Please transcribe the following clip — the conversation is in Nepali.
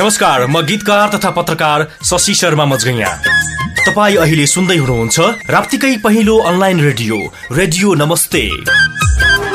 नमस्कार, म गीतकार तथा पत्रकार शशि शर्मा मजगैया। तपाईँ अहिले सुन्दै हुनुहुन्छ राप्तीकै पहिलो अनलाइन रेडियो नमस्ते।